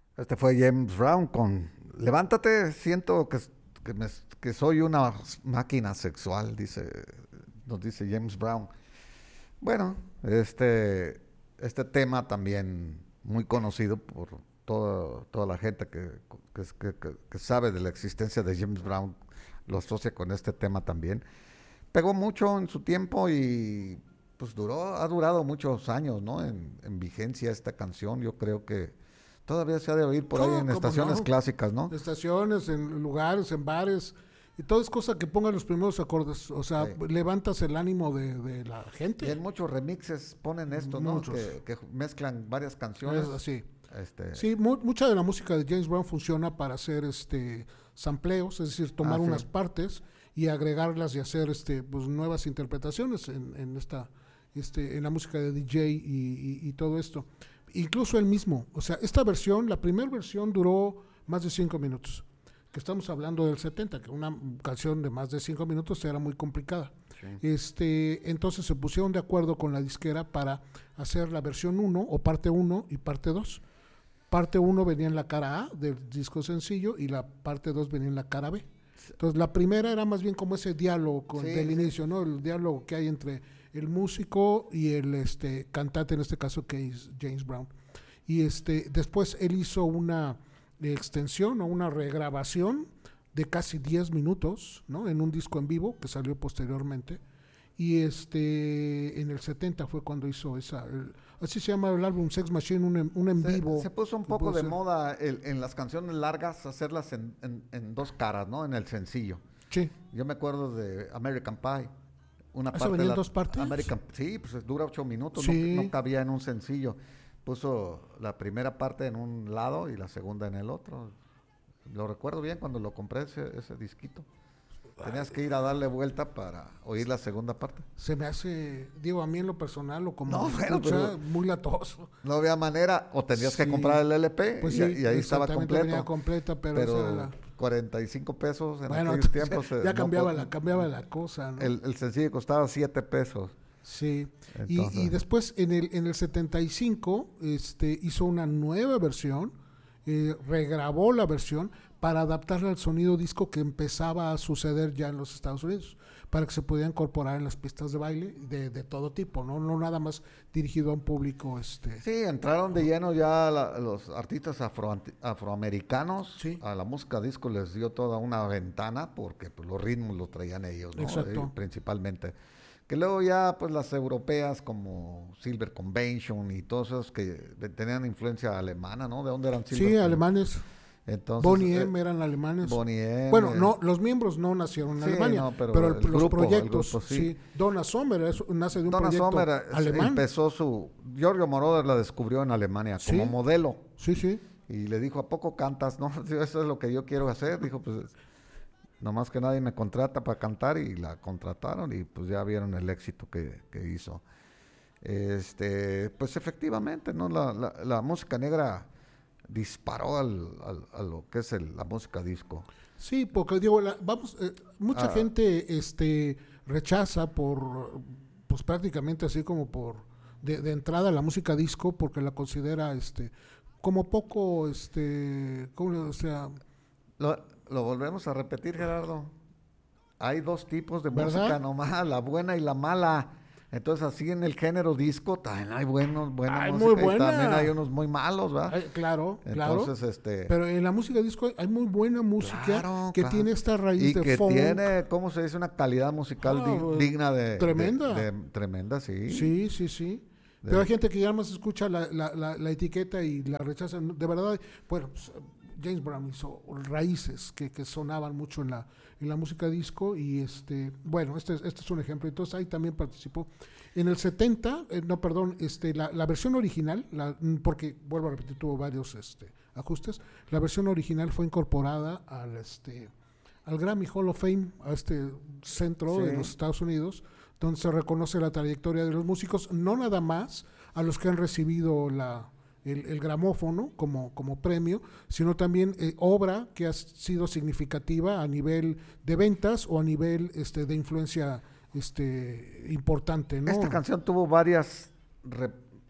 Este fue James Brown con Levántate, siento que soy una máquina sexual, nos dice James Brown. Bueno, este tema también muy conocido por toda la gente que sabe de la existencia de James Brown, lo asocia con este tema también. Pegó mucho en su tiempo y pues ha durado muchos años, ¿no? En vigencia esta canción, yo creo que todavía se ha de oír por ahí en ¿Cómo estaciones no? clásicas, ¿no? Estaciones, en lugares, en bares, y todo es cosa que pongan los primeros acordes. O sea, Sí. levantas el ánimo de la Y gente. en muchos remixes ponen esto, ¿no? Muchos. Que mezclan varias Es canciones. así. Este, Sí, mucha de la música de James Brown funciona para hacer sampleos, es decir, tomar sí. unas partes y agregarlas y hacer pues, nuevas interpretaciones en la música de DJ y todo esto. Incluso él mismo, o sea, esta versión, la primera versión duró más de 5 minutos, que estamos hablando del 70, que una canción de más de 5 minutos era muy complicada. Entonces se pusieron de acuerdo con la disquera para hacer la versión 1 o parte 1 y parte 2. Parte 1 venía en la cara A del disco sencillo y la parte 2 venía en la cara B. Entonces la primera era más bien como ese diálogo del inicio, ¿no? El diálogo que hay entre el músico y el cantante, en este caso que es James Brown. Y después él hizo una extensión o una regrabación de casi 10 minutos, ¿no? En un disco en vivo que salió posteriormente. Y en el 70 fue cuando hizo así se llama el álbum Sex Machine, un en vivo. Se puso un poco de moda en las canciones largas hacerlas en dos caras, ¿no? En el sencillo. Sí. Yo me acuerdo de American Pie. Una ¿Eso venía en dos partes? Sí, pues dura 8 minutos, Sí. no cabía en un sencillo. Puso la primera parte en un lado y la segunda en el otro. Lo recuerdo bien cuando lo compré ese disquito. Tenías que ir a darle vuelta para oír la segunda parte. Se me hace, digo, a mí en lo personal o como No, bueno, escucha, muy latoso. No había manera, o tendrías que Sí. comprar el LP Pues y sí, ahí estaba exactamente, completo. venía completa, pero esa era la... 45 pesos en Bueno, aquellos tiempos. ya cambiaba la cosa, ¿no? El sencillo costaba 7 pesos. Sí, Entonces, y después en el 75 hizo una nueva versión, regrabó la versión para adaptarla al sonido disco que empezaba a suceder ya en los Estados Unidos, para que se pudiera incorporar en las pistas de baile de todo tipo, no nada más dirigido a un público. Sí, entraron de lleno ya los artistas afroamericanos. Sí. A la música disco les dio toda una ventana porque pues, los ritmos los traían ellos, ¿no? Exacto. Principalmente. Que luego ya pues las europeas como Silver Convention y todos esos que tenían influencia alemana, ¿no? ¿De dónde eran Sí, alemanes. Entonces, Bonnie M eran alemanes. Bonnie M. Bueno, no, los miembros no nacieron en Sí, Alemania, no, pero pero el los grupo, proyectos, el grupo, sí. sí. Donna Summer nace de un Donna proyecto Summer alemán. empezó Giorgio Moroder la descubrió en Alemania Sí. como modelo. Sí, sí. Y le dijo, ¿a poco cantas? No, eso es lo que yo quiero hacer. Dijo, pues, nomás que nadie me contrata para cantar y la contrataron y pues ya vieron el éxito que hizo. Pues efectivamente, ¿no? La música negra disparó a lo que es la música disco. Sí, porque digo, mucha gente rechaza pues prácticamente así como de entrada la música disco porque la considera como poco o sea, Lo volvemos a repetir, Gerardo. Hay dos tipos de ¿verdad? música nomás, la buena y la mala. Entonces, así en el género disco también hay buena Hay música muy buena. y también hay unos muy malos, ¿verdad? Claro, Entonces, claro. Pero en la música disco hay muy buena música que tiene esta raíz y de que folk. tiene, ¿cómo se dice? Una calidad musical digna de... Tremenda. Tremenda, sí. Sí. Pero hay gente que ya más escucha la etiqueta y la rechaza. De verdad, bueno, pues, James Brown hizo raíces que sonaban mucho en la música disco y bueno, este es un ejemplo. Entonces ahí también participó. En el 70, la versión original, porque vuelvo a repetir, tuvo varios ajustes. La versión original fue incorporada al Grammy Hall of Fame, a este centro de los Estados Unidos, donde se reconoce la trayectoria de los músicos, no nada más a los que han recibido el gramófono como premio, sino también obra que ha sido significativa a nivel de ventas o a nivel de influencia importante, ¿no? Esta canción tuvo varias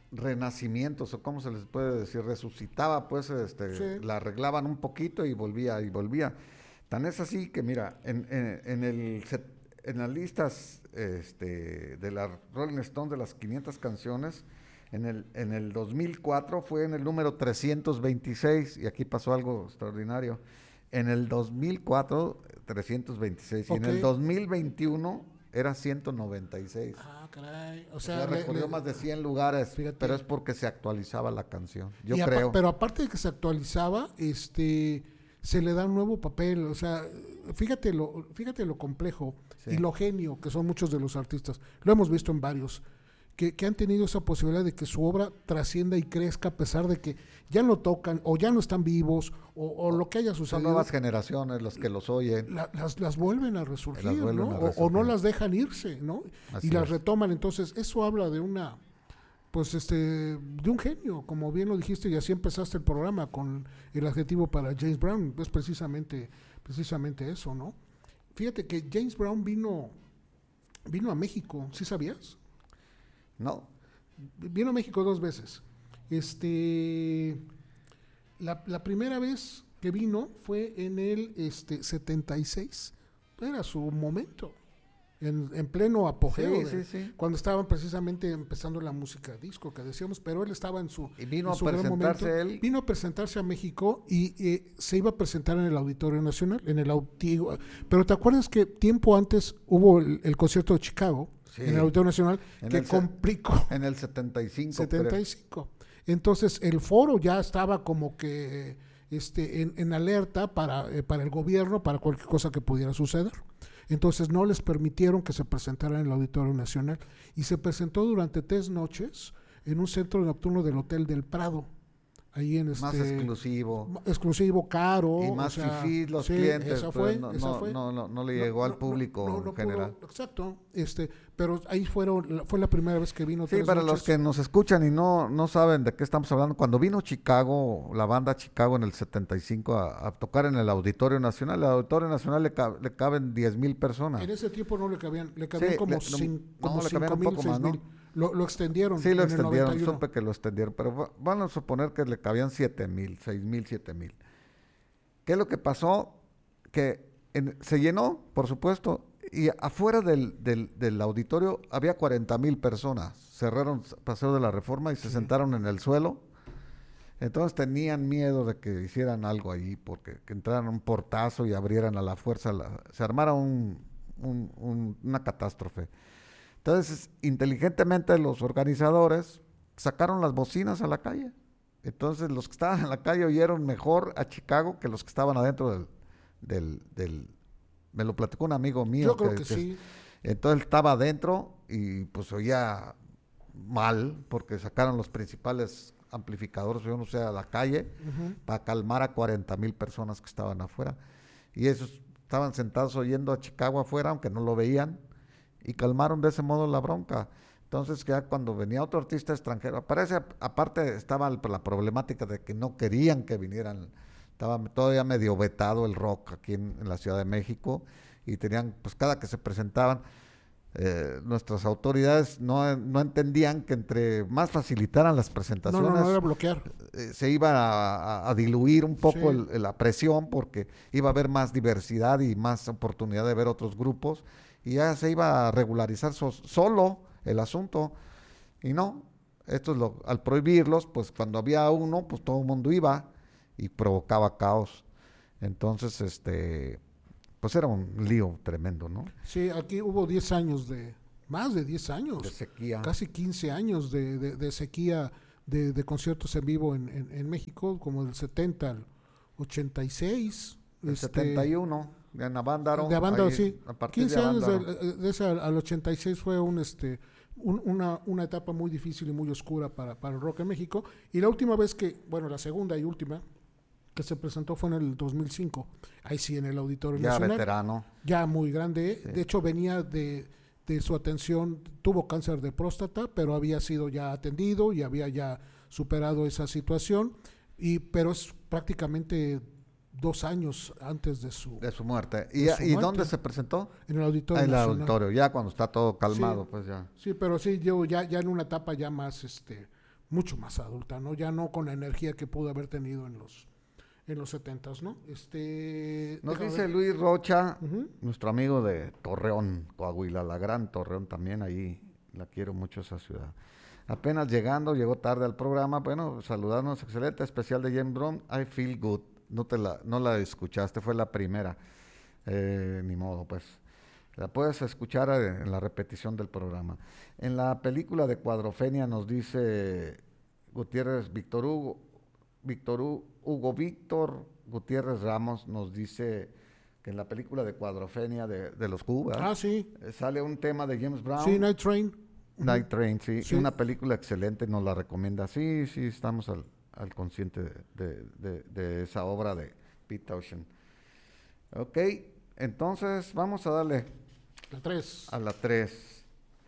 renacimientos, o cómo se les puede decir, resucitaba, pues, Sí. la arreglaban un poquito y volvía, y volvía. Tan es así que, mira, en las listas de la Rolling Stone de las 500 canciones, en el 2004 fue en el número 326, y aquí pasó algo extraordinario. En el 2004, 326, y en Ok. el 2021 era 196. Ah, caray. O O sea, sea, recorrió más de 100 lugares, fíjate. pero es porque se actualizaba la canción, yo Y creo. pero aparte de que se actualizaba, se le da un nuevo papel. O sea, fíjate lo complejo Sí. y lo genio que son muchos de los artistas. Lo hemos visto en varios. Que han tenido esa posibilidad de que su obra trascienda y crezca a pesar de que ya no tocan o ya no están vivos o lo que haya Son sucedido. nuevas generaciones las que los oyen. Las vuelven a resurgir, Las vuelven ¿no? a O no resurgir. las dejan irse, ¿no? Así Y las es. retoman. Entonces, eso habla de de un genio, como bien lo dijiste, y así empezaste el programa con el adjetivo para James Brown. Es precisamente eso, ¿no? Fíjate que James Brown vino a México, ¿sí sabías? No, Vino a México 2 veces. La primera vez que vino fue en el 76. Era su momento, en pleno apogeo, sí. cuando estaban precisamente empezando la música disco que decíamos, pero él estaba en su, Y vino en a su gran presentarse momento. él. Vino a presentarse a México y se iba a presentar en el Auditorio Nacional, en el antiguo. Pero ¿te acuerdas que tiempo antes hubo el concierto de Chicago? Sí. En el Auditorio Nacional, En que el se- complicó. En el 75. 75. Entonces el foro ya estaba como que en alerta para el gobierno, para cualquier cosa que pudiera suceder. Entonces no les permitieron que se presentara en el Auditorio Nacional y se presentó durante 3 noches en un centro nocturno del Hotel del Prado. Ahí en Más exclusivo, caro. y más o sea, fifís los sí, clientes, esa pues, fue. no le llegó al público en general. Exacto, pero ahí fue la primera vez que vino. Sí, 3 para noches. los que nos escuchan y no saben de qué estamos hablando, cuando vino Chicago, la banda Chicago en el 75 a tocar en el Auditorio Nacional, el Auditorio Nacional le caben 10,000 personas. En ese tiempo no le cabían Sí, como le 5,000, cabían un poco más, 6,000. ¿no? Lo extendieron. Sí, lo en el extendieron, 91. supe que lo extendieron, pero van a suponer que le cabían 7,000, 6,000, 7,000. ¿Qué es lo que pasó? Que se llenó, por supuesto, y afuera del auditorio había 40,000 personas. Cerraron Paseo de la Reforma y se sentaron en el suelo. Entonces tenían miedo de que hicieran algo ahí, porque que entraran un portazo y abrieran a la fuerza, se armara una catástrofe. Entonces, inteligentemente los organizadores sacaron las bocinas a la calle. Entonces, los que estaban en la calle oyeron mejor a Chicago que los que estaban adentro me lo platicó un amigo mío. Yo creo que sí. Entonces, él estaba adentro y pues oía mal, porque sacaron los principales amplificadores, yo no sé, a la calle, para calmar a 40,000 personas que estaban afuera. Y esos estaban sentados oyendo a Chicago afuera, aunque no lo veían, y calmaron de ese modo la bronca. Entonces ya cuando venía otro artista extranjero, aparte estaba la problemática de que no querían que vinieran, estaba todavía medio vetado el rock aquí en la Ciudad de México, y tenían, pues cada que se presentaban, nuestras autoridades no entendían que entre más facilitaran las presentaciones, No era bloquear. Se iba a diluir un poco Sí. la presión, porque iba a haber más diversidad y más oportunidad de ver otros grupos, y ya se iba a regularizar solo el asunto. Y no, al prohibirlos, pues cuando había uno, pues todo el mundo iba y provocaba caos. Entonces, pues era un lío tremendo, ¿no? Sí, aquí hubo 10 años más de 10 años. De sequía. Casi 15 años de sequía de conciertos en vivo en México, como del 70 al 86. El 71, de Avándaro. De Avándaro, sí. A partir 15 de años Avándaro. de ese al 86 fue una etapa muy difícil y muy oscura para el rock en México. Y la última vez la segunda y última que se presentó fue en el 2005. Ahí sí, en el Auditorio Ya Nacional. veterano. Ya muy grande. Sí. De hecho, venía de su atención, tuvo cáncer de próstata, pero había sido ya atendido y había ya superado esa situación. Pero es prácticamente 2 años antes de su muerte. de su ¿Y muerte. dónde se presentó? En el Auditorio En el Nacional. auditorio, ya cuando está todo calmado, Sí. pues ya. Sí, pero sí, yo ya en una etapa ya más mucho más adulta, ¿no? Ya no con la energía que pudo haber tenido en los 70s, ¿no? Nos dice Luis Rocha, Uh-huh. nuestro amigo de Torreón, Coahuila, la gran Torreón también, ahí la quiero mucho esa ciudad. Apenas llegó tarde al programa, bueno, saludarnos, excelente, especial de James Brown, I Feel Good, no la escuchaste, fue la primera, ni modo, pues, la puedes escuchar en la repetición del programa. En la película de Cuadrofenia nos dice Gutiérrez Víctor Gutiérrez Ramos nos dice que en la película de Cuadrofenia de los Who, Sí. sale un tema de James Brown. Sí, Night Train. Night Train, sí. Sí. Una película excelente, nos la recomienda. Sí, estamos al consciente de esa obra de Pete Townshend. Ok, entonces vamos a darle La 3. a la 3.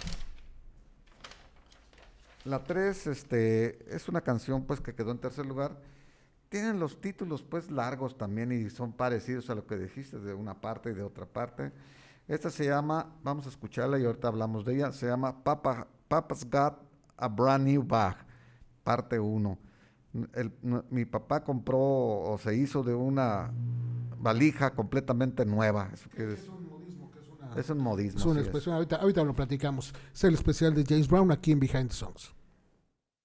La 3 es una canción pues que quedó en tercer lugar. Tienen los títulos pues largos también y son parecidos a lo que dijiste de una parte y de otra parte. Esta se llama, vamos a escucharla y ahorita hablamos de ella, se llama Papa's Got a Brand New Bag, parte 1. Mi papá compró o se hizo de una valija completamente nueva. Eso Es un modismo, que es una... es un modismo. Es una sí expresión, ahorita lo platicamos. Es el especial de James Brown aquí en Behind the Songs.